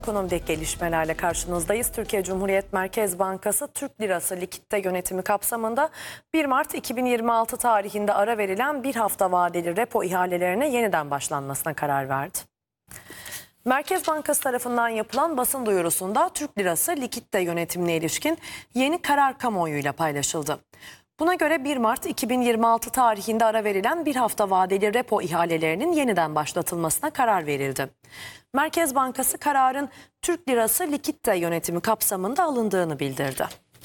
Ekonomideki gelişmelerle karşınızdayız. Türkiye Cumhuriyet Merkez Bankası Türk Lirası likitte yönetimi kapsamında 1 Mart 2026 tarihinde ara verilen bir hafta vadeli repo ihalelerine yeniden başlanmasına karar verdi. Merkez Bankası tarafından yapılan basın duyurusunda Türk Lirası likitte yönetimine ilişkin yeni karar kamuoyuyla paylaşıldı. Buna göre 1 Mart 2026 tarihinde ara verilen bir hafta vadeli repo ihalelerinin yeniden başlatılmasına karar verildi. Merkez Bankası kararın Türk Lirası likitte yönetimi kapsamında alındığını bildirdi.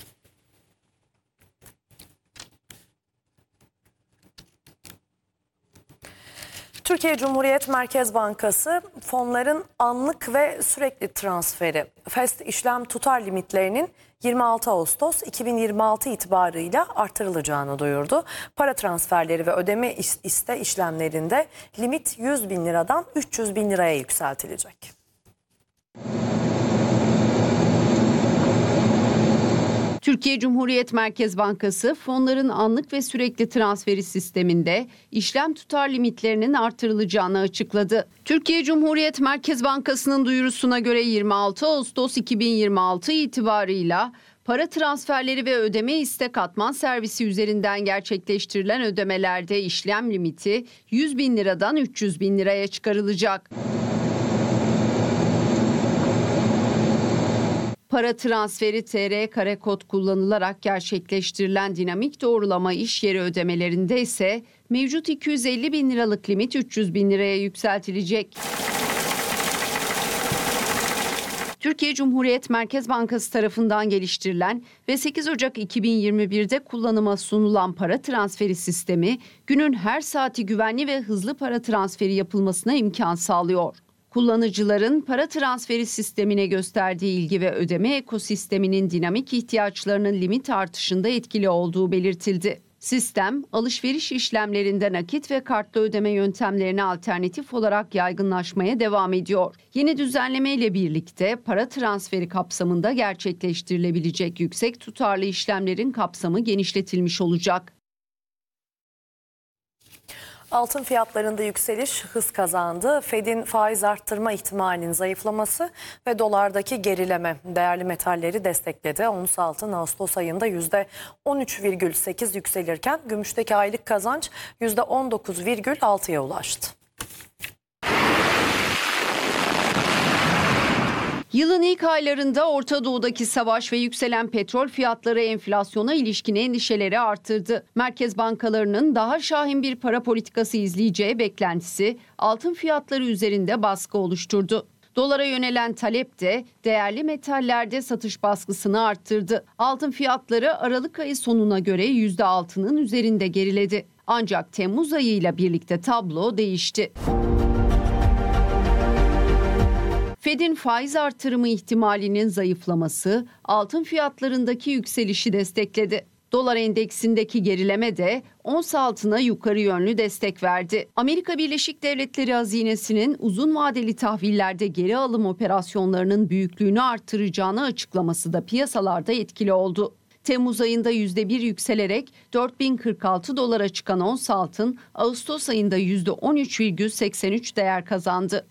Türkiye Cumhuriyet Merkez Bankası fonların anlık ve sürekli transferi FEST işlem tutar limitlerinin 26 Ağustos 2026 itibarıyla artırılacağını duyurdu. Para transferleri ve ödeme iste işlemlerinde limit 100 bin liradan 300 bin liraya yükseltilecek. Türkiye Cumhuriyet Merkez Bankası fonların anlık ve sürekli transferi sisteminde işlem tutar limitlerinin artırılacağını açıkladı. Türkiye Cumhuriyet Merkez Bankası'nın duyurusuna göre 26 Ağustos 2026 itibarıyla para transferleri ve ödeme iste katman servisi üzerinden gerçekleştirilen ödemelerde işlem limiti 100 bin liradan 300 bin liraya çıkarılacak. Para transferi TR kare kod kullanılarak gerçekleştirilen dinamik doğrulama iş yeri ödemelerinde ise mevcut 250 bin liralık limit 300 bin liraya yükseltilecek. Türkiye Cumhuriyet Merkez Bankası tarafından geliştirilen ve 8 Ocak 2021'de kullanıma sunulan para transferi sistemi günün her saati güvenli ve hızlı para transferi yapılmasına imkan sağlıyor. Kullanıcıların para transferi sistemine gösterdiği ilgi ve ödeme ekosisteminin dinamik ihtiyaçlarının limit artışında etkili olduğu belirtildi. Sistem, alışveriş işlemlerinde nakit ve kartlı ödeme yöntemlerine alternatif olarak yaygınlaşmaya devam ediyor. Yeni düzenleme ile birlikte para transferi kapsamında gerçekleştirilebilecek yüksek tutarlı işlemlerin kapsamı genişletilmiş olacak. Altın fiyatlarında yükseliş hız kazandı. Fed'in faiz arttırma ihtimalinin zayıflaması ve dolardaki gerileme değerli metalleri destekledi. Ons altın Ağustos ayında %13,8 yükselirken gümüşteki aylık kazanç %19,6'ya ulaştı. Yılın ilk aylarında Orta Doğu'daki savaş ve yükselen petrol fiyatları enflasyona ilişkin endişeleri artırdı. Merkez bankalarının daha şahin bir para politikası izleyeceği beklentisi altın fiyatları üzerinde baskı oluşturdu. Dolara yönelen talep de değerli metallerde satış baskısını arttırdı. Altın fiyatları Aralık ayı sonuna göre %6'nın üzerinde geriledi. Ancak Temmuz ayıyla birlikte tablo değişti. Fed'in faiz artırımı ihtimalinin zayıflaması altın fiyatlarındaki yükselişi destekledi. Dolar endeksindeki gerileme de ons altına yukarı yönlü destek verdi. Amerika Birleşik Devletleri hazinesinin uzun vadeli tahvillerde geri alım operasyonlarının büyüklüğünü artıracağını açıklaması da piyasalarda etkili oldu. Temmuz ayında %1 yükselerek 4046 dolara çıkan ons altın Ağustos ayında %13,83 değer kazandı.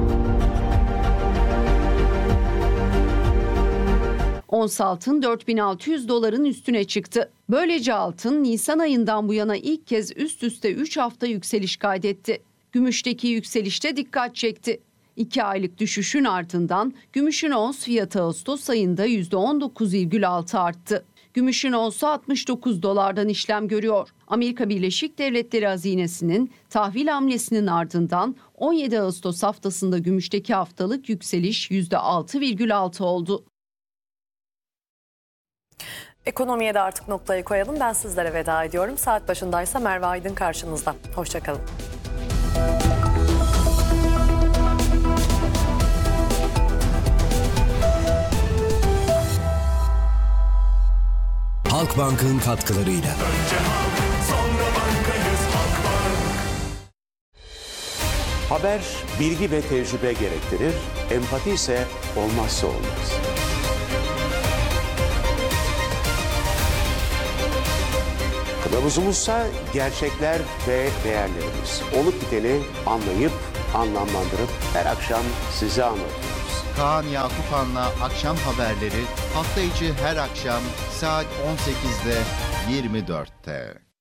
Ons altın 4600 doların üstüne çıktı. Böylece altın Nisan ayından bu yana ilk kez üst üste 3 hafta yükseliş kaydetti. Gümüşteki yükselişte dikkat çekti. 2 aylık düşüşün ardından gümüşün ons fiyatı Ağustos ayında %19,6 arttı. Gümüşün onsu 69 dolardan işlem görüyor. Amerika Birleşik Devletleri hazinesinin tahvil hamlesinin ardından 17 Ağustos haftasında gümüşteki haftalık yükseliş %6,6 oldu. Ekonomiye de artık noktayı koyalım. Ben sizlere veda ediyorum. Saat başındaysa Merve Aydın karşınızda. Hoşçakalın. Halkbank'ın katkılarıyla. Önce halk, sonra bankayız Halkbank. Haber, bilgi ve tecrübe gerektirir. Empati ise olmazsa olmaz. Kılavuzumuzsa gerçekler ve değerlerimiz. Olup biteni anlayıp, anlamlandırıp her akşam size anlatıyoruz. Kaan Yakupan'la Akşam Haberleri hafta içi her akşam saat 18'de 24'te.